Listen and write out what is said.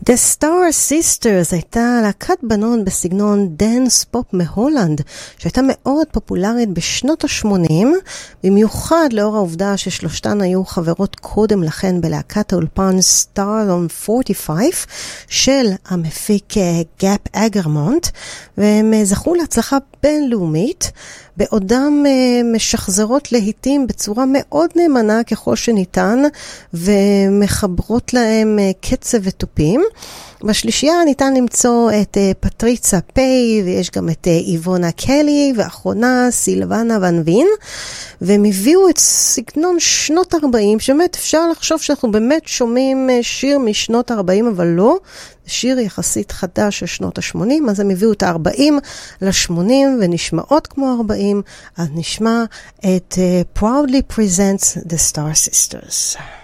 The Star Sisters הייתה להקת בנות בסגנון דנס פופ מהולנד, שהייתה מאוד פופולרית בשנות ה-80, במיוחד לאור העובדה ששלושתן היו חברות קודם לכן בלהקת האולפן Star on 45 של המפיק גאפ אגרמונט, והם זכו להצלחה בינלאומית, בעודם משחזרות להיטים בצורה מאוד נאמנה ככל שניתן, ומחברות להם קצב וטופים. בשלישייה ניתן למצוא את פטריצה פיי, ויש גם את איבונה קלי, ואחרונה סילבנה ון וין, והם הביאו את סגנון שנות 40, שבאמת אפשר לחשוב שאנחנו באמת שומעים שיר משנות 40, אבל לא, שיר יחסית חדש של שנות ה-80, אז הם הביאו את ה-40 ל-80, ונשמעות כמו 40, אז נשמע את Proudly Presents the Star Sisters.